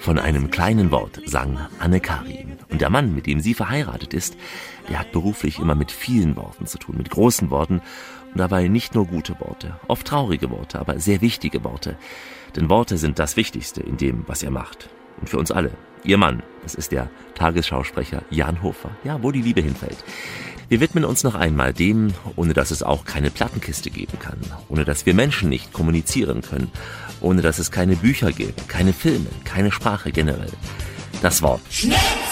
Von einem kleinen Wort sang Anne-Kari. Und der Mann, mit dem sie verheiratet ist, der hat beruflich immer mit vielen Worten zu tun, mit großen Worten. Und dabei nicht nur gute Worte, oft traurige Worte, aber sehr wichtige Worte. Denn Worte sind das Wichtigste in dem, was er macht. Und für uns alle. Ihr Mann, das ist der Tagesschausprecher Jan Hofer. Ja, wo die Liebe hinfällt. Wir widmen uns noch einmal dem, ohne dass es auch keine Plattenkiste geben kann, ohne dass wir Menschen nicht kommunizieren können, ohne dass es keine Bücher gäbe, keine Filme, keine Sprache generell. Das Wort. Schnell!